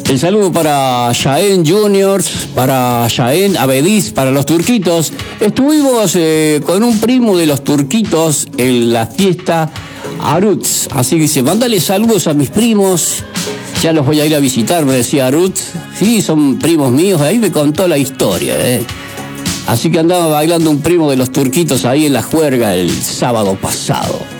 El saludo para Jaén Juniors, para Jaén Abediz, para los Turquitos. Estuvimos con un primo de los Turquitos en la fiesta Aruts. Así que dice, mándale saludos a mis primos. Ya los voy a ir a visitar, me decía Aruts. Sí, son primos míos, ahí me contó la historia, Así que andaba bailando un primo de los Turquitos ahí en la juerga el sábado pasado.